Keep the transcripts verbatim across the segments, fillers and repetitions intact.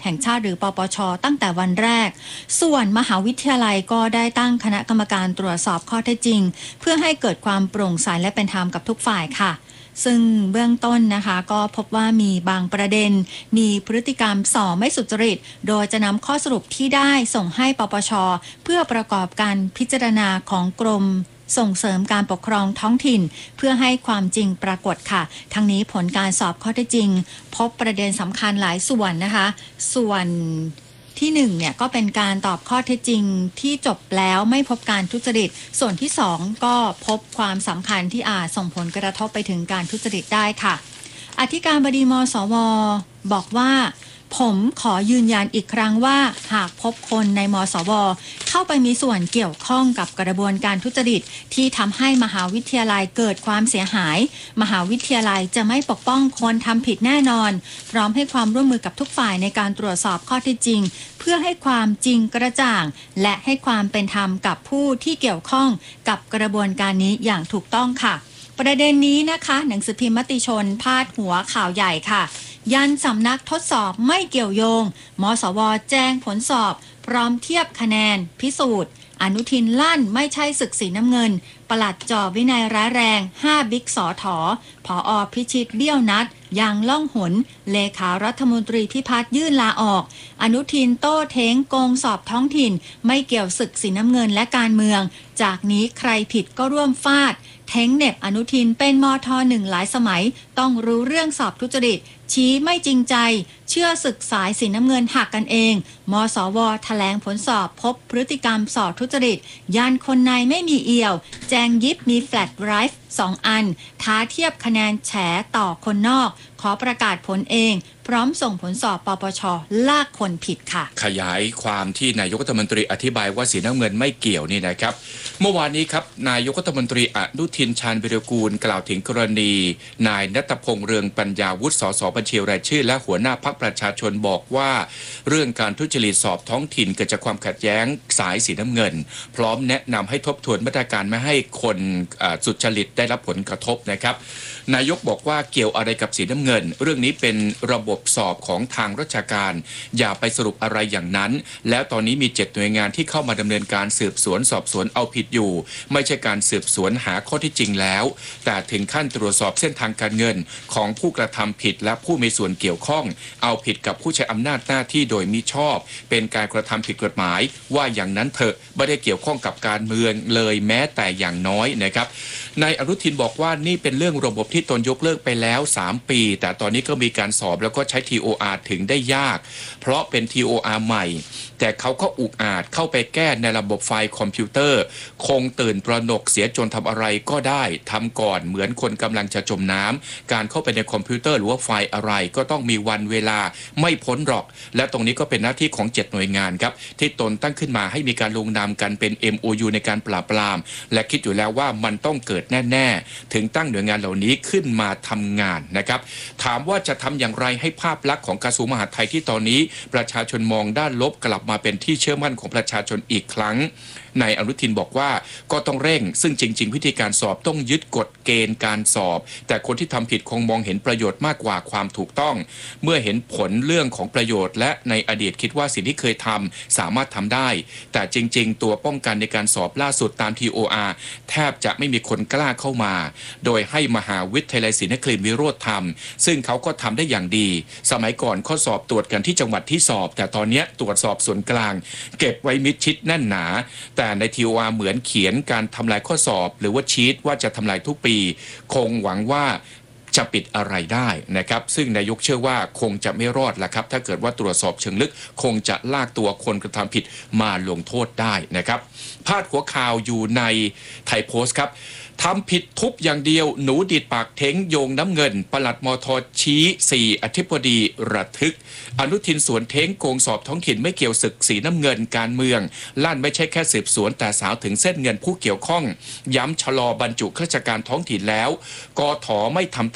ห่งชาติหรือปปช.ตั้งแต่วันแรกส่วนมหาวิทยาลัยก็ได้ตั้งคณะกรรมการตรวจสอบข้อเท็จจริงเพื่อให้เกิดความโปร่งใสและเป็นธรรมกับทุกฝ่ายค่ะซึ่งเบื้องต้นนะคะก็พบว่ามีบางประเด็นมีพฤติกรรมส่อไม่สุจริตโดยจะนำข้อสรุปที่ได้ส่งให้ปปช.เพื่อประกอบการพิจารณาของกรมส่งเสริมการปกครองท้องถิ่นเพื่อให้ความจริงปรากฏค่ะทั้งนี้ผลการสอบข้อเท็จจริงพบประเด็นสำคัญหลายส่วนนะคะส่วนที่หนึ่งเนี่ยก็เป็นการตอบข้อเท็จจริงที่จบแล้วไม่พบการทุจริตส่วนที่สองก็พบความสำคัญที่อาจส่งผลกระทบไปถึงการทุจริตได้ค่ะอธิการบดีมสวบอกว่าผมขอยืนยันอีกครั้งว่าหากพบคนในมสวเข้าไปมีส่วนเกี่ยวข้องกับกระบวนการทุจริตที่ทำให้มหาวิทยาลัยเกิดความเสียหายมหาวิทยาลัยจะไม่ปกป้องคนทำผิดแน่นอนพร้อมให้ความร่วมมือกับทุกฝ่ายในการตรวจสอบข้อเท็จจริงเพื่อให้ความจริงกระจ่างและให้ความเป็นธรรมกับผู้ที่เกี่ยวข้องกับกระบวนการนี้อย่างถูกต้องค่ะประเด็นนี้นะคะหนังสือพิมพ์มติชนพาดหัวข่าวใหญ่ค่ะยันสำนักทดสอบไม่เกี่ยวโยงมสวแจ้งผลสอบพร้อมเทียบคะแนนพิสูจน์อนุทินลั่นไม่ใช่ศึกสีน้ำเงินปลัดจ่อวินัยร้ายแรงห้าบิ๊กสอถอผอพิชิตเบี้ยวนัดยังล่องหนเลขารัฐมนตรีพิพัฒน์ยื่นลาออกอนุทินโต้เท้งโกงสอบท้องถิ่นไม่เกี่ยวศึกสีน้ำเงินและการเมืองจากนี้ใครผิดก็ร่วมฟาดเท้งเหน็บอนุทินเป็นมท.หนึ่งหลายสมัยต้องรู้เรื่องสอบทุจริตชี้ไม่จริงใจเชื่อศึกสายสีน้ำเงินหักกันเองมสวแถลงผลสอบพบพฤติกรรมสอบทุจริตยันคนในไม่มีเอี่ยวแจงยิบมีแฟลชไดรฟ์สองอันท้าเทียบคะแนนแฉต่อคนนอกขอประกาศผลเองพร้อมส่งผลสอบปปช.ลากคนผิดค่ะขยายความที่นายกรัฐมนตรีอธิบายว่าสีน้ำเงินไม่เกี่ยวนี่นะครับเมื่อวานนี้ครับนายกรัฐมนตรีอนุทินชาญวิรากูลกล่าวถึงกรณีนายณัฐพงษ์เรืองปัญญาวุฒิสสบัญชีรายชื่อและหัวหน้าพรรคประชาชนบอกว่าเรื่องการทุจริตสอบท้องถิ่นเกิดจากความขัดแย้งสายสีน้ำเงินพร้อมแนะนำให้ทบทวนมาตรการไม่ให้คนสุจริตได้รับผลกระทบนะครับนายกบอกว่าเกี่ยวอะไรกับสีน้ำเงินเรื่องนี้เป็นระบบสอบของทางราชการอย่าไปสรุปอะไรอย่างนั้นแล้วตอนนี้มีเจ็ดหน่วยงานที่เข้ามาดำเนินการสืบสวนสอบสวนเอาผิดอยู่ไม่ใช่การสืบสวนหาข้อที่จริงแล้วแต่ถึงขั้นตรวจสอบเส้นทางการเงินของผู้กระทำผิดและผู้มีส่วนเกี่ยวข้องเอาผิดกับผู้ใช้อำนาจหน้าที่โดยมิชอบเป็นการกระทำผิดกฎหมายว่าอย่างนั้นเถอะไม่ได้เกี่ยวข้องกับการเมืองเลยแม้แต่อย่างน้อยนะครับนายอนุทินบอกว่านี่เป็นเรื่องระบบที่ตนยกเลิกไปแล้วสามปีแต่ตอนนี้ก็มีการสอบแล้วก็ใช้ ที โอ อาร์ ถึงได้ยากเพราะเป็น ที โอ อาร์ ใหม่แต่เขาก็อุกอาจเข้าไปแก้ในระบบไฟล์คอมพิวเตอร์คงตื่นตระหนกเสียจนทำอะไรก็ได้ทำก่อนเหมือนคนกำลังจะจมน้ำการเข้าไปในคอมพิวเตอร์หรือว่าไฟล์อะไรก็ต้องมีวันเวลาไม่พ้นหรอกและตรงนี้ก็เป็นหน้าที่ของเจ็ดหน่วยงานครับที่ตนตั้งขึ้นมาให้มีการลงนามกันเป็น เอ็ม โอ ยู ในการปราบปรามและคิดอยู่แล้วว่ามันต้องเกิดแน่ๆถึงตั้งหน่วยงานเหล่านี้ขึ้นมาทำงานนะครับถามว่าจะทำอย่างไรให้ภาพลักษณ์ของกระทรวงมหาดไทยที่ตอนนี้ประชาชนมองด้านลบกลับมาเป็นที่เชื่อมั่นของประชาชนอีกครั้งนายอนุทินบอกว่าก็ต้องเร่งซึ่งจริงๆวิธีการสอบต้องยึดกฎเกณฑ์การสอบแต่คนที่ทำผิดคงมองเห็นประโยชน์มากกว่าความถูกต้องเมื่อเห็นผลเรื่องของประโยชน์และในอดีตคิดว่าสิ่งที่เคยทำสามารถทำได้แต่จริงๆตัวป้องกันในการสอบล่าสุดตาม ที โอ อาร์ แทบจะไม่มีคนกล้าเข้ามาโดยให้มหาวิทยาลัยศรีนครินทร์วิโรธทำซึ่งเขาก็ทำได้อย่างดีสมัยก่อนข้อสอบตรวจกันที่จังหวัดที่สอบแต่ตอนนี้ตรวจสอบส่วนกลางเก็บไว้มิดชิดแน่นหนาแต่ใน ที โอ อาร์ เหมือนเขียนการทำลายข้อสอบหรือว่าชีทว่าจะทำลายทุกปีคงหวังว่าจะปิดอะไรได้นะครับซึ่งนายกเชื่อว่าคงจะไม่รอดละครับถ้าเกิดว่าตรวจสอบเชิงลึกคงจะลากตัวคนกระทำผิดมาลงโทษได้นะครับพาดหัวข่าวอยู่ในไทยโพสต์ครับทำผิดทุบอย่างเดียวหนูดีดปากเท้งโยงน้ำเงินปลัดมทชี้สี่อธิบดีระทึกอนุทินสวนเท้งโกงสอบท้องถิ่นไม่เกี่ยวศึกสีน้ำเงินการเมืองลั่นไม่ใช่แค่สืบสวนแต่สาวถึงเส้นเงินผู้เกี่ยวข้องย้ำชะลอบรรจุข้าราชการท้องถิ่นแล้วกทไม่ทำตาม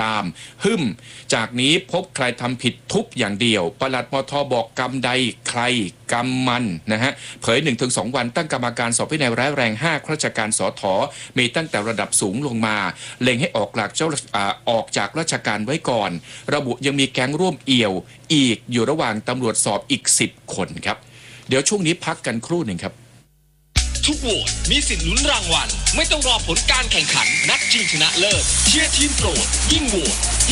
ตามหึมจากนี้พบใครทำผิดทุบอย่างเดียวปลัดมทบอกกรรมใดใครกรรมมันนะฮะเผย หนึ่งถึงสอง วันตั้งกรรมการสอบวินัยร้ายแรงห้าข้าราชการสถมีตั้งแต่ระดับสูงลงมาเล็งให้ออกหลักเจ้าออกจากราชการไว้ก่อนระบุยังมีแก๊งร่วมเอี่ยวอีกอยู่ระหว่างตำรวจสอบอีกสิบคนครับเดี๋ยวช่วงนี้พักกันครู่หนึ่งครับทุกโหวตมีสิทธิ์ลุ้นรางวัลไม่ต้องรอผลการแข่งขันนัดชิงชนะเลิศเชียร์ทีมโปรดยิ่งโหวต